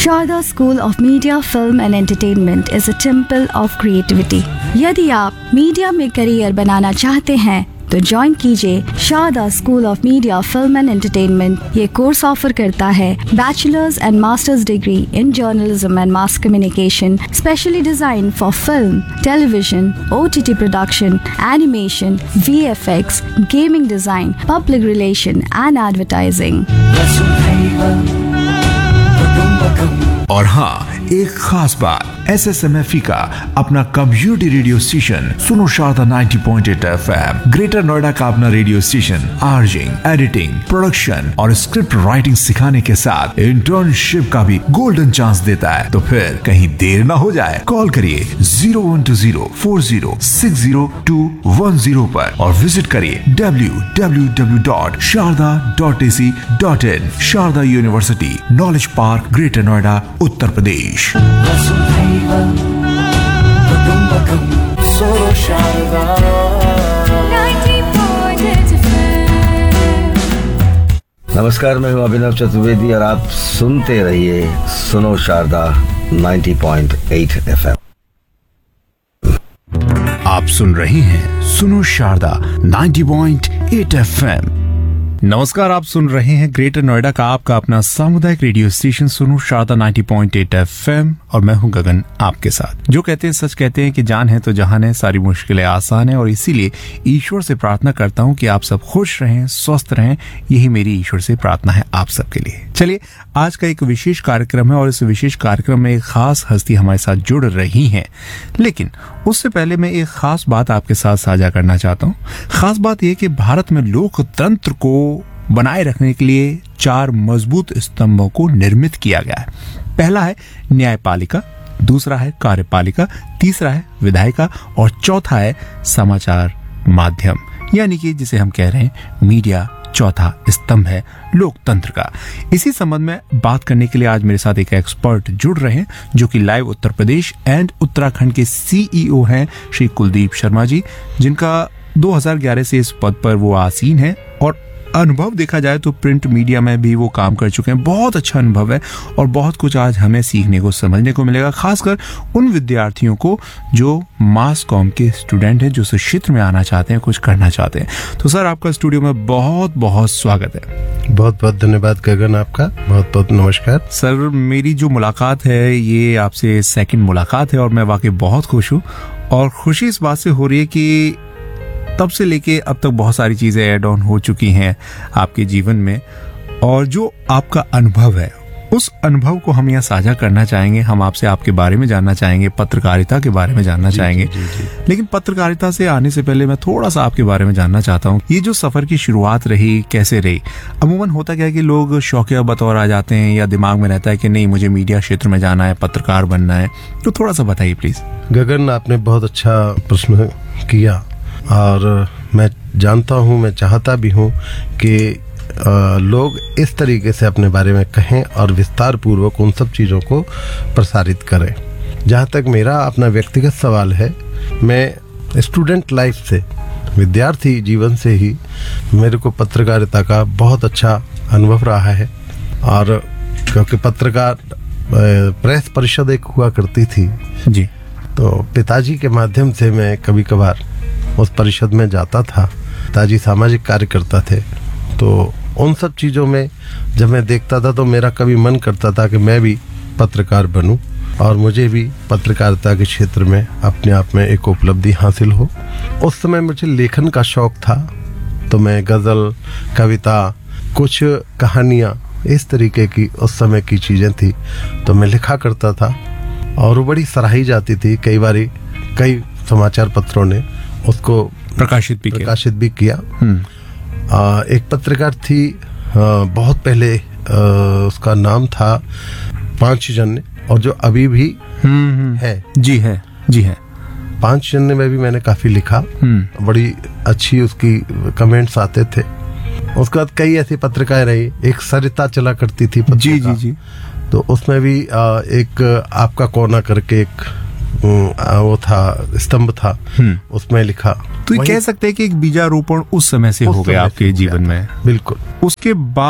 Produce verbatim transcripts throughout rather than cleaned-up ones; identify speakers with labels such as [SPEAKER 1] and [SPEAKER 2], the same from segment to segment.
[SPEAKER 1] Sharda School of Media, Film and Entertainment is a temple of creativity. यदि आप media में career बनाना चाहते हैं तो ज्वाइन कीजिए Sharda school of media, film and entertainment. ये कोर्स ऑफर करता है bachelors and masters degree in journalism and mass communication, specially design for film, television, OTT production, animation, VFX, gaming design, public relation and advertising.
[SPEAKER 2] और हाँ, एक खास बात, S S M F E का अपना community radio station सुनो शारदा नब्बे point आठ एफ एम, ग्रेटर नोएडा का अपना रेडियो स्टेशन आर्जिंग, एडिटिंग, प्रोडक्शन और स्क्रिप्ट राइटिंग सिखाने के साथ इंटर्नशिप का भी गोल्डन चांस देता है। तो फिर कहीं देर ना हो जाए, कॉल करिए zero one two zero four zero six zero to one zero पर और विजिट करिए W W W dot Sharda dot A C dot in. Sharda university, knowledge park, greater Noida, Uttar Pradesh.
[SPEAKER 3] नमस्कार, मैं हूं अभिनव चतुर्वेदी और आप सुनते रहिए सुनो शारदा नब्बे पॉइंट आठ एफ एम।
[SPEAKER 2] आप सुन रहे हैं सुनो शारदा नब्बे पॉइंट आठ एफ एम।
[SPEAKER 4] नमस्कार, आप सुन रहे हैं ग्रेटर नोएडा का आपका अपना सामुदायिक रेडियो स्टेशन सुनो शारदा नब्बे पॉइंट आठ एफ एम और मैं हूं गगन आपके साथ। जो कहते हैं सच कहते हैं कि जान है तो जहान है, सारी मुश्किलें आसान है और इसीलिए ईश्वर से प्रार्थना करता हूं कि आप सब खुश रहें, स्वस्थ रहें। यही मेरी ईश्वर से प्रार्थना है आप सबके लिए। चलिए, आज का एक विशेष कार्यक्रम है और इस विशेष कार्यक्रम में एक खास हस्ती हमारे साथ जुड़ रही है, लेकिन उससे पहले मैं एक खास बात आपके साथ साझा करना चाहता हूँ। खास बात यह कि भारत में लोकतंत्र को बनाए रखने के लिए चार मजबूत स्तंभों को निर्मित किया गया है। पहला है न्यायपालिका, दूसरा है कार्यपालिका, तीसरा है विधायिका और चौथा है समाचार माध्यम, यानी कि जिसे हम कह रहे हैं मीडिया चौथा स्तंभ है लोकतंत्र का। इसी संबंध में बात करने के लिए आज मेरे साथ एक एक्सपर्ट जुड़ रहे हैं जो कि लाइव उत्तर प्रदेश एंड उत्तराखंड के सीईओ हैं श्री कुलदीप शर्मा जी, जिनका दो हज़ार ग्यारह से इस पद पर वो आसीन है और अनुभव देखा जाए तो प्रिंट मीडिया में भी वो काम कर चुके हैं। बहुत अच्छा अनुभव है और बहुत कुछ आज हमें सीखने को, समझने को मिलेगा, खासकर उन विद्यार्थियों को जो मास कॉम के स्टूडेंट हैं, जो इस क्षेत्र में आना चाहते हैं, कुछ करना चाहते हैं। तो सर, आपका स्टूडियो में बहुत बहुत स्वागत है।
[SPEAKER 5] बहुत बहुत धन्यवाद गगन, आपका बहुत बहुत नमस्कार।
[SPEAKER 4] सर, मेरी जो मुलाकात है ये आपसे सेकंड मुलाकात है और मैं वाकई बहुत खुश हूँ और खुशी इस बात से हो रही है कि तब से लेके अब तक बहुत सारी चीजें ऐड ऑन हो चुकी हैं आपके जीवन में और जो आपका अनुभव है उस अनुभव को हम यहाँ साझा करना चाहेंगे। हम आपसे आपके बारे में जानना चाहेंगे, पत्रकारिता के बारे में जानना जी, चाहेंगे जी, जी, जी। लेकिन पत्रकारिता से आने से पहले मैं थोड़ा सा आपके बारे में जानना चाहता हूँ। ये जो सफर की शुरुआत रही, कैसे रही? अमूमन होता क्या है कि लोग शौकिया बतौर आ जाते हैं या दिमाग में रहता है कि नहीं, मुझे मीडिया क्षेत्र में जाना है, पत्रकार बनना है, तो थोड़ा सा बताइए प्लीज।
[SPEAKER 5] गगन, आपने बहुत अच्छा प्रश्न किया और मैं जानता हूँ, मैं चाहता भी हूँ कि लोग इस तरीके से अपने बारे में कहें और विस्तार पूर्वक उन सब चीज़ों को प्रसारित करें। जहाँ तक मेरा अपना व्यक्तिगत सवाल है, मैं स्टूडेंट लाइफ से, विद्यार्थी जीवन से ही मेरे को पत्रकारिता का बहुत अच्छा अनुभव रहा है और क्योंकि पत्रकार प्रेस परिषद एक हुआ करती थी
[SPEAKER 4] जी,
[SPEAKER 5] तो पिताजी के माध्यम से मैं कभी कभार उस परिषद में जाता था। पिताजी सामाजिक कार्य करता थे, तो उन सब चीज़ों में जब मैं देखता था तो मेरा कभी मन करता था कि मैं भी पत्रकार बनूं और मुझे भी पत्रकारिता के क्षेत्र में अपने आप में एक उपलब्धि हासिल हो। उस समय मुझे लेखन का शौक था, तो मैं गज़ल, कविता, कुछ कहानियाँ, इस तरीके की उस समय की चीज़ें थी तो मैं लिखा करता था और वो बड़ी सराही जाती थी। कई बारी कई समाचार पत्रों ने उसको
[SPEAKER 4] प्रकाशित भी
[SPEAKER 5] प्रकाशित भी किया। आ, एक पत्रकार थी आ, बहुत पहले, आ, उसका नाम था पांच जन्य और जो अभी भी है
[SPEAKER 4] जी है जी है
[SPEAKER 5] पांच जन्य में भी मैंने काफी लिखा, बड़ी अच्छी उसकी कमेंट्स आते थे। उसके बाद कई ऐसी पत्रिकाएं रही, एक सरिता चला करती थी
[SPEAKER 4] जी जी जी,
[SPEAKER 5] तो उसमें भी आ, एक आपका कोना करके एक वो था, स्तंभ था, उसमें लिखा।
[SPEAKER 4] तो ये कह सकते हैं कि एक बीजारोपण उस समय से हो गया आपके जीवन में।
[SPEAKER 5] बिल्कुल।
[SPEAKER 4] उसके बाद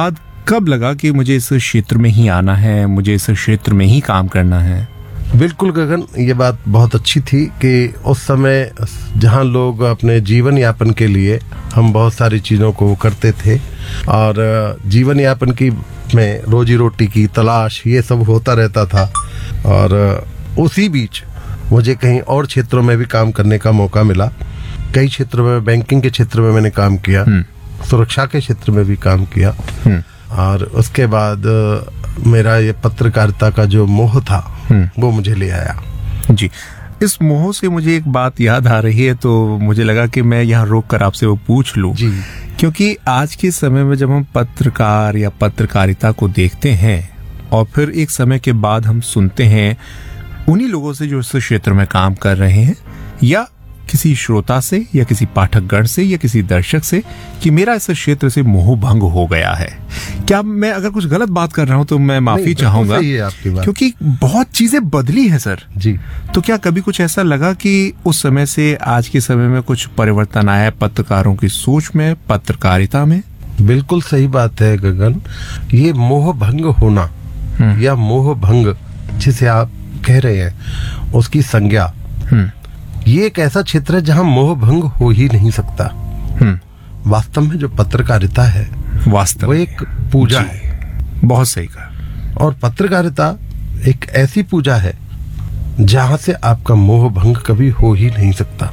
[SPEAKER 4] कब लगा कि मुझे इस क्षेत्र में ही आना है, मुझे इस क्षेत्र में ही काम करना है?
[SPEAKER 5] बिल्कुल गगन, ये बात बहुत अच्छी थी कि उस समय जहाँ लोग अपने जीवन यापन के लिए हम बहुत सारी चीज़ों को करते थे और जीवन यापन की में रोजी रोटी की तलाश ये सब होता रहता था, और उसी बीच मुझे कहीं और क्षेत्रों में भी काम करने का मौका मिला। कई क्षेत्रों में, बैंकिंग के क्षेत्र में मैंने काम किया, सुरक्षा के क्षेत्र में भी काम किया, और उसके बाद मेरा ये पत्रकारिता का जो मोह था वो मुझे ले आया।
[SPEAKER 4] जी, इस मोह से मुझे एक बात याद आ रही है, तो मुझे लगा कि मैं यहाँ रोक कर आपसे वो पूछ लूं,
[SPEAKER 5] जी।
[SPEAKER 4] क्योंकि आज के समय में जब हम पत्रकार या पत्रकारिता को देखते हैं और फिर एक समय के बाद हम सुनते हैं उन्हीं लोगों से जो इस क्षेत्र में काम कर रहे हैं, या किसी श्रोता से या किसी पाठकगण से या किसी दर्शक से, कि मेरा इस क्षेत्र से मोह भंग हो गया है। क्या मैं अगर कुछ गलत बात कर रहा हूं तो मैं माफी चाहूंगा, क्योंकि बहुत चीजें बदली हैं सर।
[SPEAKER 5] जी।
[SPEAKER 4] तो क्या कभी कुछ ऐसा लगा कि उस समय से आज के समय में कुछ परिवर्तन आया है पत्रकारों की सोच में, पत्रकारिता में?
[SPEAKER 5] बिल्कुल सही बात है गगन, ये मोह भंग होना या मोह भंग जिसे आप कह रहे हैं, उसकी संज्ञा, ये एक ऐसा क्षेत्र है जहां मोह भंग हो ही नहीं सकता। वास्तव में जो पत्रकारिता है
[SPEAKER 4] वास्तव
[SPEAKER 5] वो एक पूजा है।
[SPEAKER 4] बहुत सही कहा।
[SPEAKER 5] और पत्रकारिता एक ऐसी पूजा है जहां से आपका मोह भंग कभी हो ही नहीं सकता।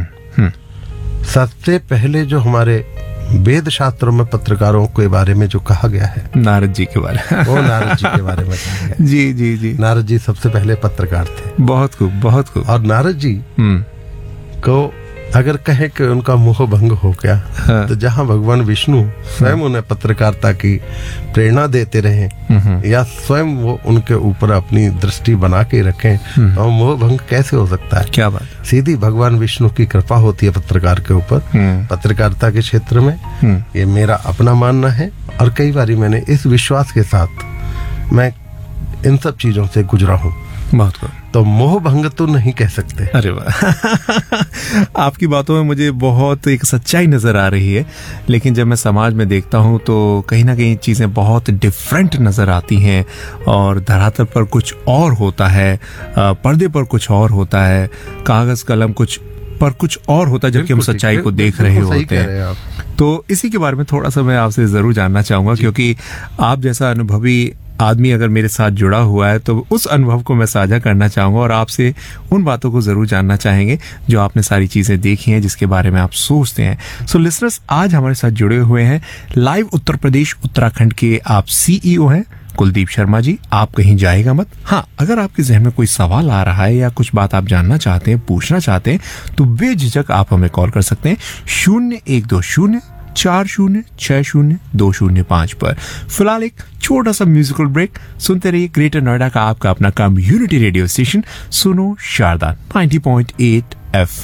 [SPEAKER 5] सबसे पहले जो हमारे वेद शास्त्रों में पत्रकारों के बारे में जो कहा गया है,
[SPEAKER 4] नारद जी के बारे में
[SPEAKER 5] वो नारद जी के बारे में कहा गया।
[SPEAKER 4] जी जी जी।
[SPEAKER 5] नारद जी सबसे पहले पत्रकार थे।
[SPEAKER 4] बहुत खूब, बहुत खूब।
[SPEAKER 5] और नारद जी को अगर कहे कि उनका मोह भंग हो गया, हाँ। तो जहां भगवान विष्णु स्वयं उन्हें पत्रकारिता की प्रेरणा देते रहे या स्वयं वो उनके ऊपर अपनी दृष्टि बना के रखें, तो मोह भंग कैसे हो सकता है?
[SPEAKER 4] क्या बात।
[SPEAKER 5] सीधी भगवान विष्णु की कृपा होती है पत्रकार के ऊपर, पत्रकारिता के क्षेत्र में। ये मेरा अपना मानना है, और कई बार मैंने इस विश्वास के साथ मैं इन सब चीजों से गुजरा हूँ।
[SPEAKER 4] बहुत खूब।
[SPEAKER 5] तो मोह भंग तो नहीं कह सकते।
[SPEAKER 4] अरे वाह आपकी बातों में मुझे बहुत एक सच्चाई नजर आ रही है, लेकिन जब मैं समाज में देखता हूँ तो कहीं ना कहीं चीजें बहुत डिफरेंट नजर आती हैं, और धरातल पर कुछ और होता है, पर्दे पर कुछ और होता है, कागज कलम कुछ पर कुछ और होता है, जबकि हम सच्चाई को देख रहे होते हैं। तो इसी के बारे में थोड़ा सा मैं आपसे जरूर जानना चाहूंगा, क्योंकि आप जैसा अनुभवी आदमी अगर मेरे साथ जुड़ा हुआ है तो उस अनुभव को मैं साझा करना चाहूंगा, और आपसे उन बातों को जरूर जानना चाहेंगे जो आपने सारी चीजें देखी हैं, जिसके बारे में आप सोचते हैं। सो लिसनर्स, आज हमारे साथ जुड़े हुए हैं लाइव उत्तर प्रदेश उत्तराखंड के आप सीईओ हैं कुलदीप शर्मा जी। आप कहीं जाएगा मत। हाँ, अगर आपके जहन में कोई सवाल आ रहा है या कुछ बात आप जानना चाहते हैं, पूछना चाहते हैं, तो बेझिझक आप हमें कॉल कर सकते हैं शून्य एक दो शून्य चार शून्य छह शून्य दो शून्य पांच पर। फिलहाल एक छोटा सा म्यूजिकल ब्रेक। सुनते रहिए ग्रेटर नोएडा का आपका अपना कम्युनिटी रेडियो स्टेशन सुनो Sharda ninety point eight F